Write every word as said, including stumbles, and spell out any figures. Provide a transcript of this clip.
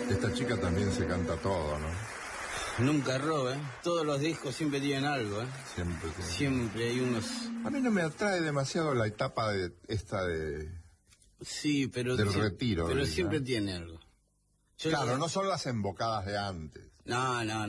Esta chica también se canta todo, ¿no? Nunca erró, ¿eh? Todos los discos siempre tienen algo, ¿eh? Siempre tiene. Siempre hay unos... A mí no me atrae demasiado la etapa de esta de... Sí, pero... del sí, retiro. Pero ¿verdad? siempre tiene algo. Yo Claro, creo... no son las embocadas de antes. No, no,